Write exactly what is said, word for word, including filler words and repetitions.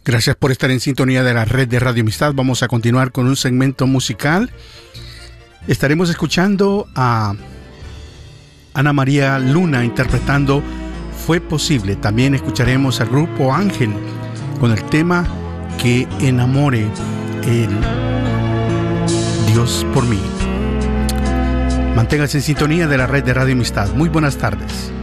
Gracias por estar en sintonía de la red de Radio Amistad. Vamos a continuar con un segmento musical. Estaremos escuchando a Ana María Luna interpretando Fue Posible. También escucharemos al grupo Ángel con el tema Que enamore el Dios por mí. Manténgase en sintonía de la red de Radio Amistad. Muy buenas tardes.